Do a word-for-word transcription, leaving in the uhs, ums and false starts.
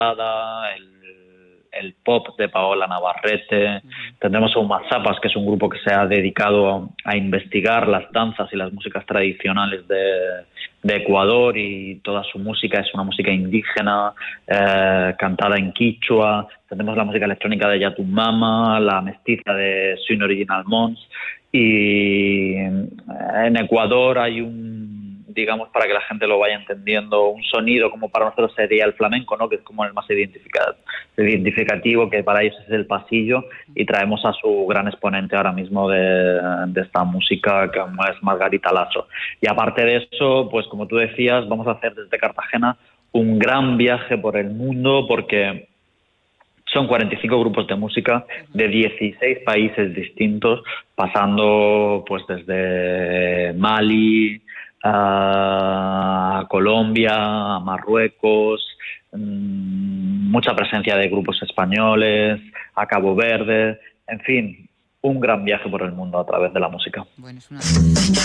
el, el pop de Paola Navarrete. Ujú. Tendremos a Umazapas, que es un grupo que se ha dedicado a investigar las danzas y las músicas tradicionales de, de Ecuador, y toda su música es una música indígena, eh, cantada en quichua. Tendremos la música electrónica de Yatumama, la mestiza de Swing Original Mons, y en Ecuador hay un, digamos, para que la gente lo vaya entendiendo, un sonido como para nosotros sería el flamenco, ¿no? Que es como el más identifica- identificativo, que para ellos es el pasillo, y traemos a su gran exponente ahora mismo de, de esta música, que es Margarita Lasso. Y aparte de eso, pues como tú decías, vamos a hacer desde Cartagena un gran viaje por el mundo, porque son cuarenta y cinco grupos de música de dieciséis países distintos, pasando pues desde Mali a Colombia, a Marruecos, mmm, mucha presencia de grupos españoles, a Cabo Verde, en fin, un gran viaje por el mundo a través de la música. Bueno, es una